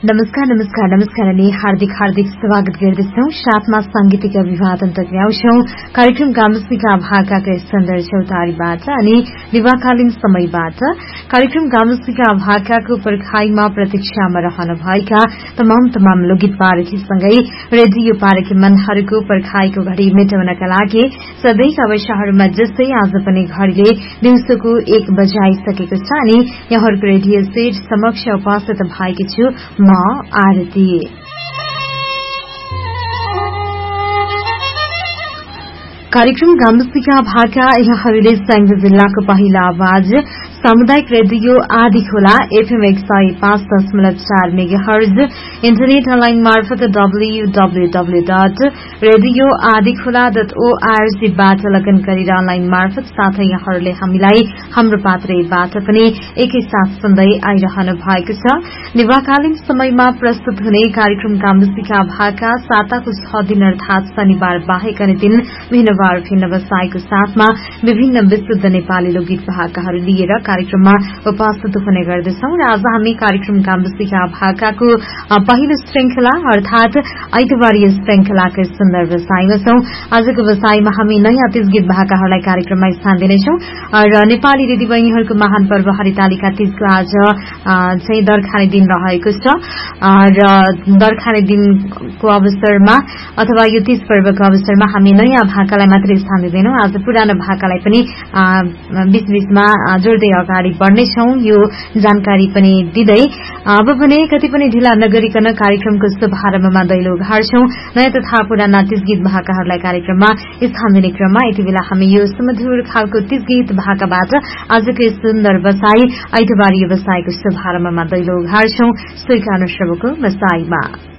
नमस्कार अनि हार्दिक स्वागत गर्दछौं। साथमा सांगीतिक अभिवादन टक्राउँछौं कार्यक्रम गामुस्मिका भाकाका सुन्दर चौतारीबाट अनि विवाहकालीन समयबाट। कार्यक्रम गामुस्मिका भाकाको पर्खाइमा प्रतीक्षामा रहनुभएका तमाम लोकगीत पारखीसँगै रेडियो पारखी मनहरूको पर्खाइको घड़ी मेटाउनका लागि सधैँका वर्षहरूमा जस्तै आज पनि घड़ीले दिउँसोको 1 बजाइसकेको छ अनि यहाँहरूको रेडियो सेट समक्ष उपस्थित भएकी छु आरती। कार्यक्रम गामुस्मिका भाका यहाँहरूले स्याङ्जा जिल्लाको पहिला आवाज सामुदायिक रेडियो आदि खोला FM 105.4 मेगाहर्ज इन्टरनेट अनलाइन मार्फत www.radioadikhola.org बाट लगन गरेर अनलाइन मार्फत साथै यहाँहरूले हामीलाई हाम्रो पात्रेबाट पनि एकैसाथ सुन्दै आइरहनु भएको छ। निवाकालीन समयमा प्रस्तुत हुने कार्यक्रम गामुस्मिका भाका साताको 6 दिन अर्थात शनिबार बाहेक अन्य दिन भिन्नबार भिन्न व्यवसायको साथमा विभिन्न विशुद्ध नेपाली लोकगीत भाकाहरू लिएर कार्यक्रममा उपस्थित हुने गर्दछौं र आज हामी कार्यक्रम गामुस्मिका भाकाको पहिलो श्रृंखला अर्थात आइतबारीय श्रृंखलाको सुन्दर व्यवसायमा छौं। आजको व्यवसायमा हामी नयाँ 30 गीत भाकाहरूलाई कार्यक्रममा स्थान दिनेछौं र नेपाली दिदीबहिनीहरूको महान पर्व हरितालिका तीजको आज चाहिँ दरखाने दिन रहेको छ र दरखाने दिनको अवसरमा अथवा यो तीज पर्वको अवसरमा हामी नयाँ भाकालाई मात्रै स्थान दिँदैनौं। आज पुरानो भाकालाई पनि बीचबीचमा जोड्दै अगाडि बढ्नेछौं यो जानकारी पनि दिँदै अब भने कति पनि ढिला नगरिकन कार्यक्रमको शुभारम्भमा दैलो घार्छौं। नयाँ तथा पुराना 30 गीत भाकाहरूलाई कार्यक्रममा स्थान दिने क्रममा यति बेला हामी यो सुमधुर खालको 30 गीत भाकाबाट आजको सुन्दर बसाई आइतबारीय बसाईको शुभारम्भमा दैलो घार्छौं। स्वीकार श्रवको बसाईमा